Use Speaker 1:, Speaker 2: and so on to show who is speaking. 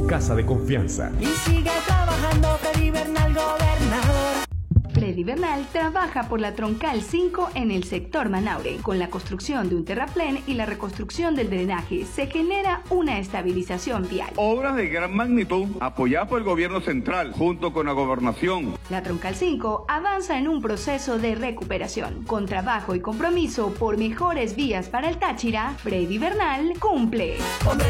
Speaker 1: casa de confianza.
Speaker 2: Y sigue trabajando Freddy Bernal, gobernador.
Speaker 3: Freddy Bernal trabaja por la Troncal 5 en el sector Manaure. Con la construcción de un terraplén y la reconstrucción del drenaje se genera una estabilización vial.
Speaker 4: Obras de gran magnitud apoyadas por el gobierno central junto con la gobernación.
Speaker 3: La Troncal 5 avanza en un proceso de recuperación. Con trabajo y compromiso por mejores vías para el Táchira, Freddy Bernal cumple.